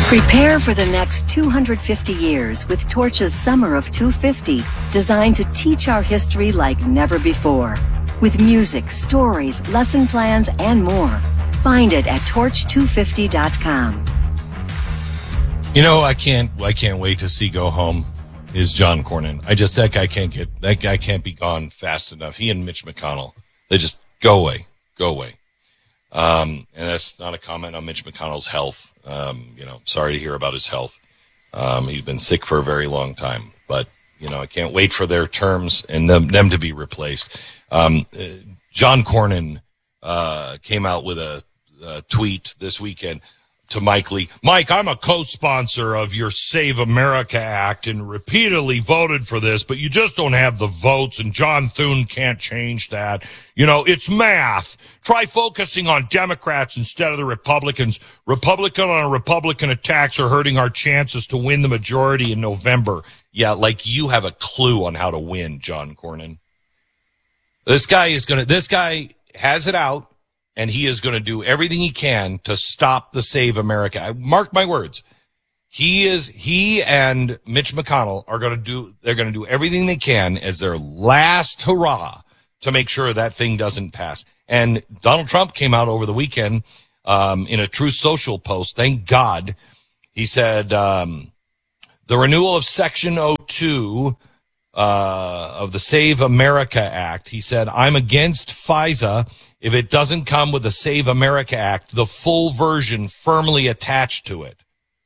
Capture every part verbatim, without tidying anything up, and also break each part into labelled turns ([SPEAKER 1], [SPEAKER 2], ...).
[SPEAKER 1] Prepare for the next two hundred fifty years with Torch's Summer of two fifty, designed to teach our history like never before. With music, stories, lesson plans, and more. Find it at torch two fifty dot com.
[SPEAKER 2] You know, I can't I can't wait to see go home is John Cornyn. I just, that guy can't get, that guy can't be gone fast enough. He and Mitch McConnell, they just go away, go away. Um, and that's not a comment on Mitch McConnell's health. Um, you know, sorry to hear about his health. Um, he's been sick for a very long time, but you know, I can't wait for their terms and them, them to be replaced. Um, uh, John Cornyn, uh, came out with a, a tweet this weekend to Mike Lee. Mike, I'm a co-sponsor of your Save America Act and repeatedly voted for this, but you just don't have the votes, and John Thune can't change that. You know, it's math. Try focusing on Democrats instead of the Republicans. Republican on a Republican attacks are hurting our chances to win the majority in November. Yeah, like you have a clue on how to win, John Cornyn. This guy is going to, this guy has it out. And he is going to do everything he can to stop the Save America. Mark my words. He is, he and Mitch McConnell are going to do, they're going to do everything they can as their last hurrah to make sure that thing doesn't pass. And Donald Trump came out over the weekend, um, in a Truth Social post. Thank God. He said, um, the renewal of Section oh two, uh, of the Save America Act. He said, I'm against FISA if it doesn't come with the Save America Act, the full version firmly attached to it.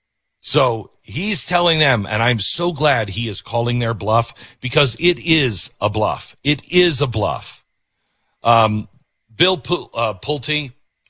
[SPEAKER 2] So he's telling them, and I'm so glad he is calling their bluff, because it is a bluff. It is a bluff. Um, Bill P- uh, Pulte,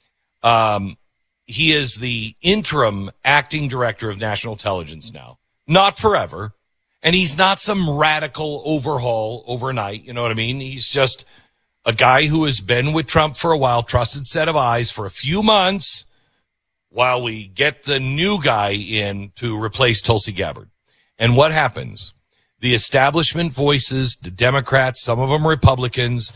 [SPEAKER 2] um, he is the interim acting director of national intelligence now. Not forever. And he's not some radical overhaul overnight. You know what I mean? He's just a guy who has been with Trump for a while, trusted set of eyes for a few months while we get the new guy in to replace Tulsi Gabbard. And what happens? The establishment voices, the Democrats, some of them Republicans,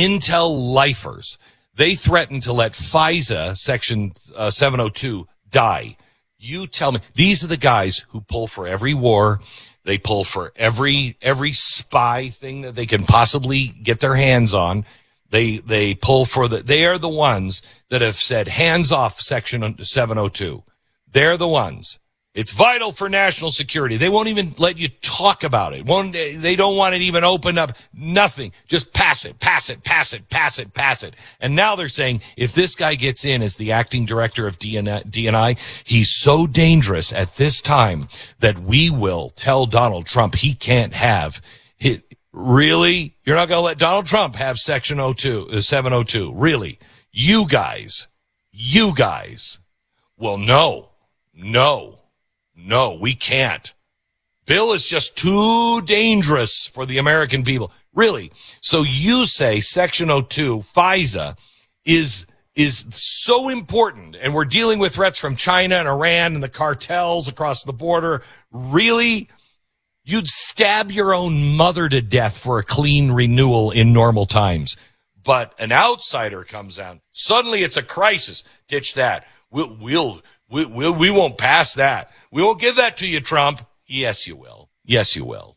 [SPEAKER 2] Intel lifers, they threaten to let FISA, Section uh, seven oh two, die. You tell me. These are the guys who pull for every war. They pull for every every spy thing that they can possibly get their hands on. They they pull for the, they are the ones that have said hands off Section seven oh two. They're the ones. It's vital for national security. They won't even let you talk about it. Won't, they don't want it even opened up. Nothing. Just pass it, pass it, pass it, pass it, pass it. And now they're saying if this guy gets in as the acting director of D N I, he's so dangerous at this time that we will tell Donald Trump he can't have his. Really? You're not going to let Donald Trump have Section oh two, uh, seven oh two. Really? You guys, you guys. Well, no, no, no, we can't. Bill is just too dangerous for the American people. Really? So you say Section oh two, FISA, is is so important, and we're dealing with threats from China and Iran and the cartels across the border. Really? You'd stab your own mother to death for a clean renewal in normal times. But an outsider comes out. Suddenly it's a crisis. Ditch that. We'll, we'll, we, we'll, we won't pass that. We won't give that to you, Trump. Yes, you will. Yes, you will.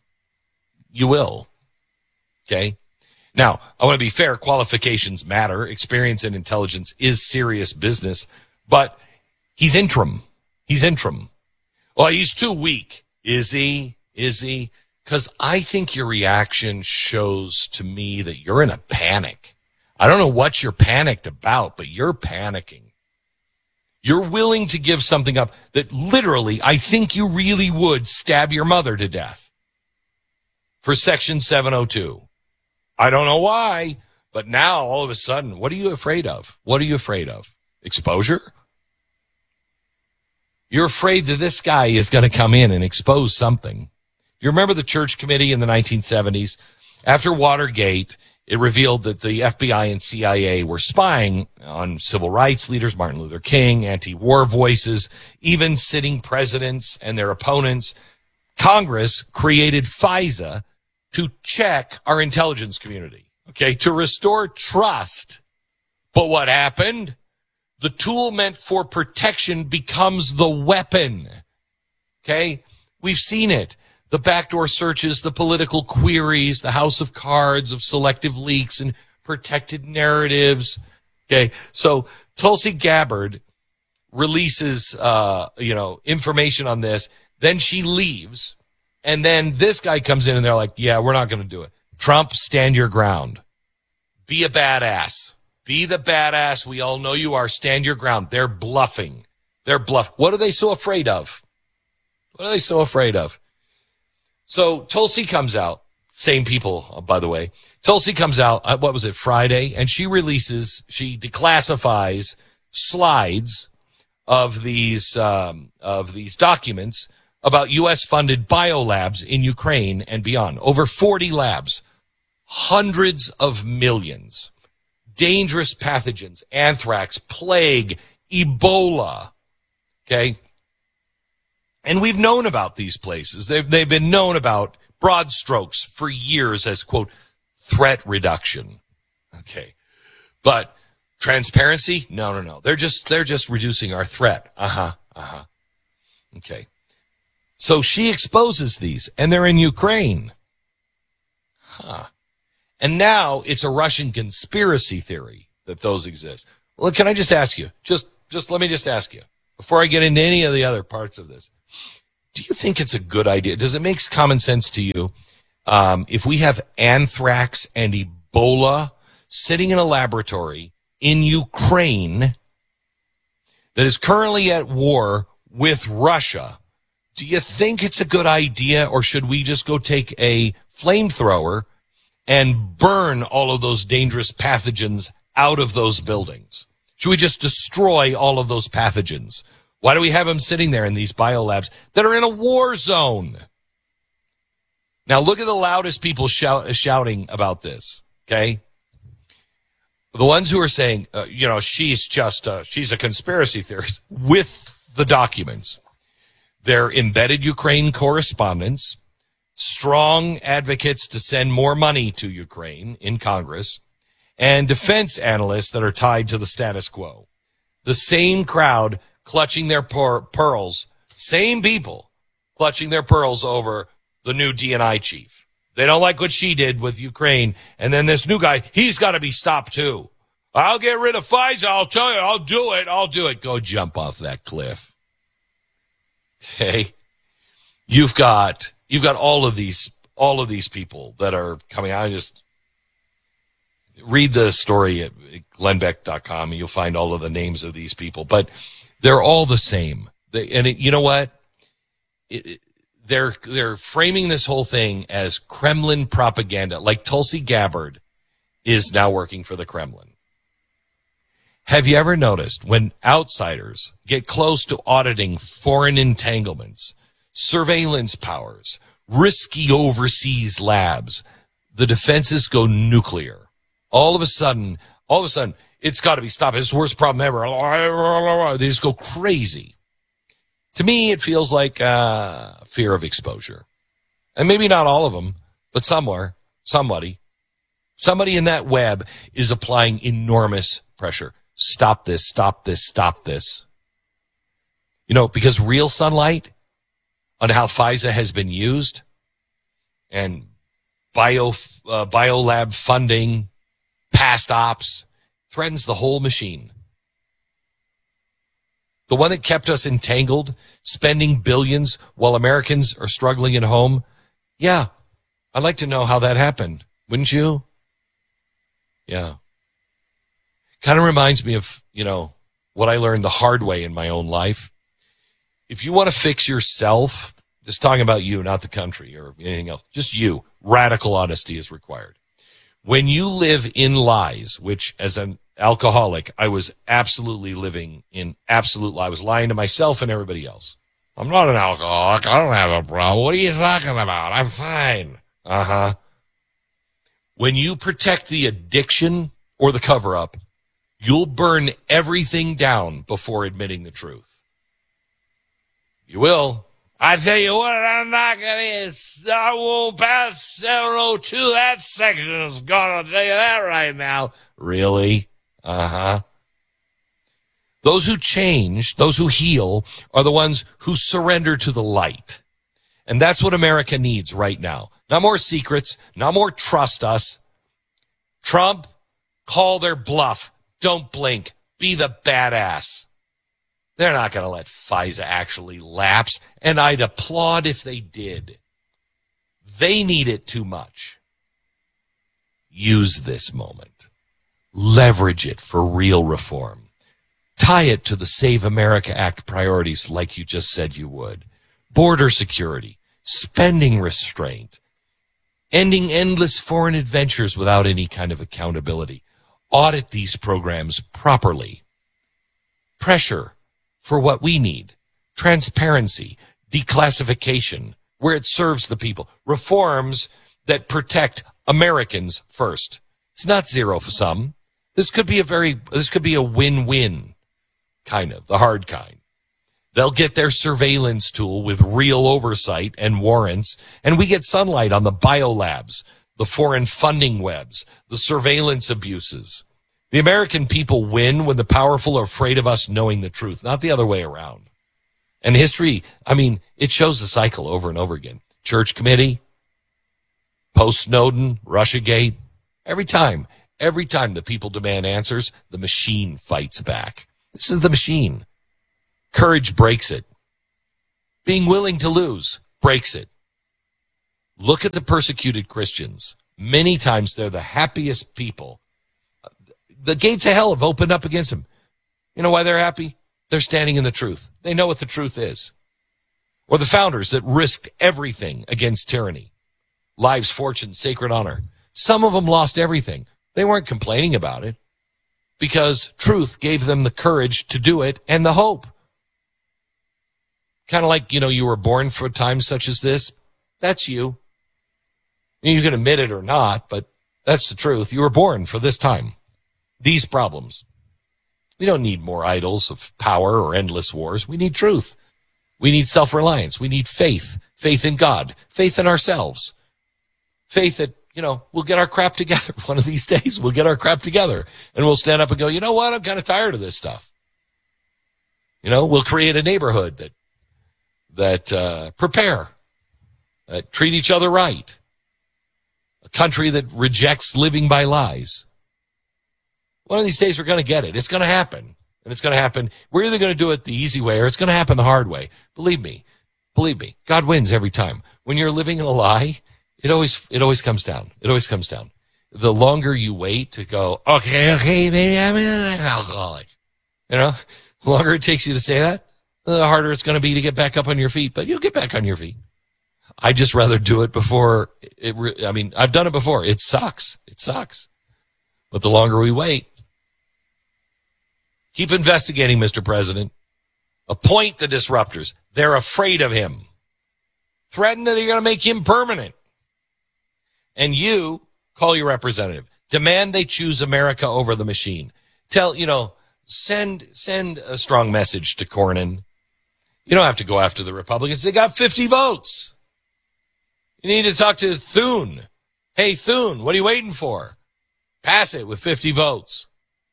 [SPEAKER 2] You will. Okay? Now, I want to be fair. Qualifications matter. Experience and intelligence is serious business. But he's interim. He's interim. Well, he's too weak. Is he? Is he? Because I think your reaction shows to me that you're in a panic. I don't know what you're panicked about, but you're panicking. You're willing to give something up that literally, I think you really would stab your mother to death for Section seven oh two. I don't know why, but now all of a sudden, what are you afraid of? What are you afraid of? Exposure? You're afraid that this guy is going to come in and expose something. You remember the Church Committee in the nineteen seventies? After Watergate, it revealed that the F B I and C I A were spying on civil rights leaders, Martin Luther King, anti-war voices, even sitting presidents and their opponents. Congress created FISA to check our intelligence community, okay, to restore trust. But what happened? The tool meant for protection becomes the weapon. Okay? We've seen it. The backdoor searches, the political queries, the house of cards of selective leaks and protected narratives. Okay? So Tulsi Gabbard releases, uh, you know, information on this. Then she leaves. And then this guy comes in and they're like, yeah, we're not going to do it. Trump, stand your ground. Be a badass. Be the badass we all know you are. Stand your ground. They're bluffing. They're bluff. What are they so afraid of? What are they so afraid of? So Tulsi comes out. Same people, by the way. Tulsi comes out, uh, what was it, Friday? And she releases, she declassifies slides of these, um, of these documents about U S-funded biolabs in Ukraine and beyond. Over forty labs. Hundreds of millions. Dangerous pathogens, anthrax, plague, Ebola. Okay? And we've known about these places. They've, they've been known about broad strokes for years as, quote, threat reduction. Okay. But transparency? No, no, no. They're just, they're just reducing our threat. Uh-huh, uh-huh. Okay. So she exposes these, and they're in Ukraine. Huh. And now it's a Russian conspiracy theory that those exist. Well, can I just ask you, just, just let me just ask you, before I get into any of the other parts of this, do you think it's a good idea? Does it make common sense to you um, if we have anthrax and Ebola sitting in a laboratory in Ukraine that is currently at war with Russia? Do you think it's a good idea, or should we just go take a flamethrower and burn all of those dangerous pathogens out of those buildings? Should we just destroy all of those pathogens? Why do we have them sitting there in these biolabs that are in a war zone? Now, look at the loudest people shout, shouting about this, okay? The ones who are saying, uh, you know, she's just, uh, she's a conspiracy theorist with the documents. They're embedded Ukraine correspondents, strong advocates to send more money to Ukraine in Congress, and defense analysts that are tied to the status quo. The same crowd clutching their per- pearls, same people clutching their pearls over the new D N I chief. They don't like what she did with Ukraine. And then this new guy, he's got to be stopped too. I'll get rid of Pfizer. I'll tell you, I'll do it. I'll do it. Go jump off that cliff. Okay. You've got, you've got all of these, all of these people that are coming out. I just read the story at glenn beck dot com and you'll find all of the names of these people, but they're all the same. They, and it, you know what? It, it, they're, they're framing this whole thing as Kremlin propaganda, like Tulsi Gabbard is now working for the Kremlin. Have you ever noticed when outsiders get close to auditing foreign entanglements, surveillance powers, risky overseas labs, the defenses go nuclear? All of a sudden, all of a sudden, it's got to be stopped. It's the worst problem ever. They just go crazy. To me, it feels like uh, fear of exposure. And maybe not all of them, but somewhere, somebody, somebody in that web is applying enormous pressure. Stop this, stop this, stop this. You know, because real sunlight on how FISA has been used and bio, uh, biolab funding, past ops, threatens the whole machine. The one that kept us entangled, spending billions while Americans are struggling at home. Yeah, I'd like to know how that happened. Wouldn't you? Yeah. Kind of reminds me of, you know, what I learned the hard way in my own life. If you want to fix yourself, just talking about you, not the country or anything else, just you, radical honesty is required. When you live in lies, which as an alcoholic, I was absolutely living in absolute lie. I was lying to myself and everybody else. I'm not an alcoholic. I don't have a problem. What are you talking about? I'm fine. Uh-huh. When you protect the addiction or the cover-up, you'll burn everything down before admitting the truth. You will. I tell you what, I'm not going to, I won't pass seven oh two. That section is gone. I'll tell you that right now. Really? Uh-huh. Those who change, those who heal, are the ones who surrender to the light. And that's what America needs right now. Not more secrets, not more trust us. Trump, call their bluff. Don't blink. Be the badass. They're not going to let FISA actually lapse, and I'd applaud if they did. They need it too much. Use this moment. Leverage it for real reform. Tie it to the Save America Act priorities like you just said you would. Border security, spending restraint, ending endless foreign adventures without any kind of accountability. Audit these programs properly. Pressure for what we need. Transparency, declassification, where it serves the people. Reforms that protect Americans first. It's not zero sum. This could be a very, this could be a win-win, kind of, the hard kind. They'll get their surveillance tool with real oversight and warrants, and we get sunlight on the biolabs, the foreign funding webs, the surveillance abuses. The American people win when the powerful are afraid of us knowing the truth, not the other way around. And history, I mean, it shows the cycle over and over again. Church Committee, post-Snowden, Russiagate. Every time, every time the people demand answers, the machine fights back. This is the machine. Courage breaks it. Being willing to lose breaks it. Look at the persecuted Christians. Many times they're the happiest people. The gates of hell have opened up against them. You know why they're happy? They're standing in the truth. They know what the truth is. Or the founders that risked everything against tyranny. Lives, fortune, sacred honor. Some of them lost everything. They weren't complaining about it because truth gave them the courage to do it and the hope. Kind of like, you know, you were born for times such as this. That's you. You can admit it or not, but that's the truth. You were born for this time. These problems. We don't need more idols of power or endless wars. We need truth. We need self-reliance. We need faith. Faith in God. Faith in ourselves. Faith that, you know, we'll get our crap together one of these days. We'll get our crap together. And we'll stand up and go, you know what? I'm kind of tired of this stuff. You know, we'll create a neighborhood that, that uh, prepare, that treat each other right. A country that rejects living by lies. One of these days we're going to get it. It's going to happen. And it's going to happen. We're either going to do it the easy way or it's going to happen the hard way. Believe me. Believe me. God wins every time. When you're living in a lie, it always, it always comes down. It always comes down. The longer you wait to go, okay, okay, maybe I'm an alcoholic. You know, the longer it takes you to say that, the harder it's going to be to get back up on your feet. But you'll get back on your feet. I'd just rather do it before it, I mean, I've done it before. It sucks. It sucks. But the longer we wait, keep investigating, Mister President. Appoint the disruptors. They're afraid of him. Threaten that you're going to make him permanent. And you call your representative. Demand they choose America over the machine. Tell, you know, send send a strong message to Cornyn. You don't have to go after the Republicans. They got fifty votes. You need to talk to Thune. Hey, Thune, what are you waiting for? Pass it with fifty votes.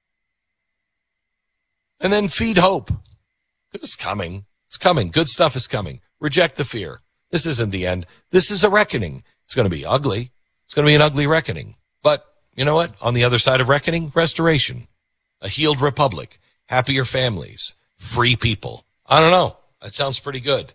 [SPEAKER 2] And then feed hope. Because it's coming. It's coming. Good stuff is coming. Reject the fear. This isn't the end. This is a reckoning. It's going to be ugly. It's going to be an ugly reckoning. But you know what? On the other side of reckoning, restoration. A healed republic. Happier families. Free people. I don't know. That sounds pretty good.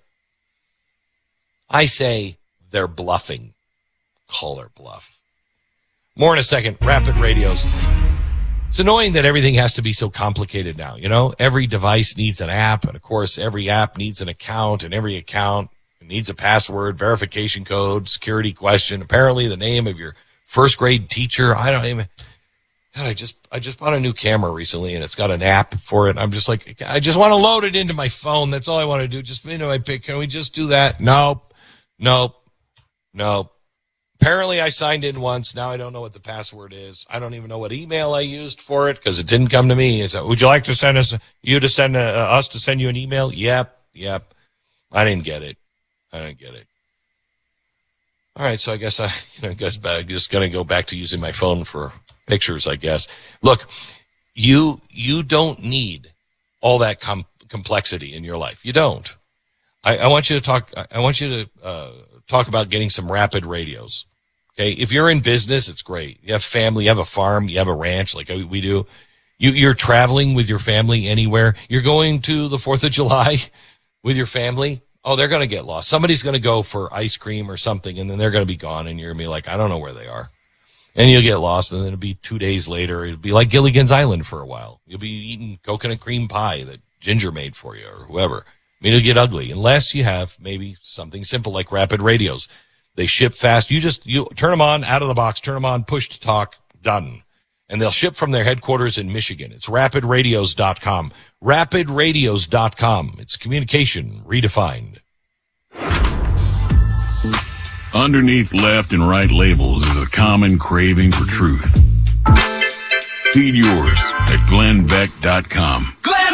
[SPEAKER 2] I say they're bluffing. Call their bluff. More in a second. Rapid Radios. It's annoying that everything has to be so complicated now. You know, every device needs an app. And of course, every app needs an account, and every account needs a password, verification code, security question. Apparently the name of your first grade teacher. I don't even, God, I just, I just bought a new camera recently and it's got an app for it. I'm just like, I just want to load it into my phone. That's all I want to do. Just into my pick. Can we just do that? Nope. Nope. Nope. Apparently I signed in once. Now I don't know what the password is. I don't even know what email I used for it because it didn't come to me. Is that, would you like to send us, you to send uh, us to send you an email? Yep. Yep. I didn't get it. I didn't get it. All right. So I guess I, you know, I guess I'm just going to go back to using my phone for pictures, I guess. Look, you, you don't need all that com- complexity in your life. You don't. I, I want you to talk. I want you to uh, talk about getting some Rapid radios. Okay, if you're in business, it's great. You have family, you have a farm, you have a ranch, like we do. You, you're traveling with your family anywhere. You're going to the Fourth of July with your family. Oh, they're going to get lost. Somebody's going to go for ice cream or something, and then they're going to be gone, and you're going to be like, I don't know where they are. And you'll get lost, and then it'll be two days later. It'll be like Gilligan's Island for a while. You'll be eating coconut cream pie that Ginger made for you or whoever. I mean, it'll get ugly unless you have maybe something simple like Rapid radios. They ship fast. You just you turn them on out of the box, turn them on, push to talk, done. And they'll ship from their headquarters in Michigan. It's rapid radios dot com. rapid radios dot com. It's communication redefined.
[SPEAKER 3] Underneath left and right labels is a common craving for truth. Feed yours at glenn beck dot com.